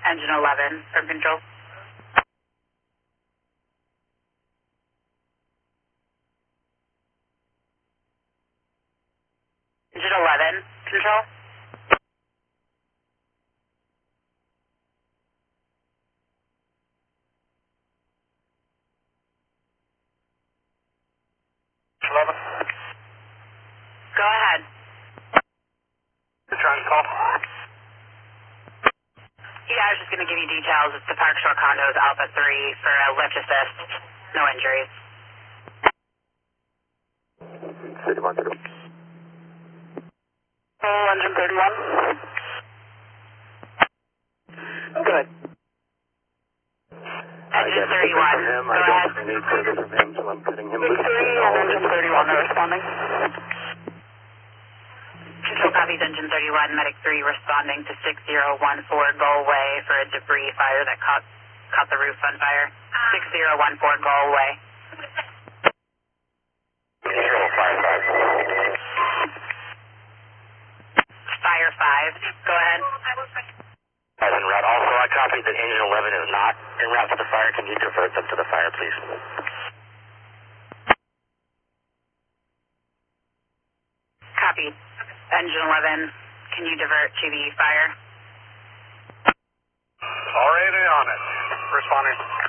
Engine 11 from control. Engine 11, control. Go ahead. Trying to call. Yeah, I was just going to give you details. It's the Park Shore Condos Alpha 3 for a lift assist. No injuries. City 1 through. Engine 31. Good. Engine 31. Go ahead. I need further from him, so I'm putting him Engine 30 and Engine 31 are responding. Control copies Engine 31, Medic 3 responding to 6014 Galway for a debris fire that caught the roof on fire. 6014 Galway. Fire 5. Go ahead. As en route. Also, I copied that Engine 11 is not en route to the fire. Can you divert them to the fire, please? Copy. Engine 11, can you divert to the fire? Already on it. Responding.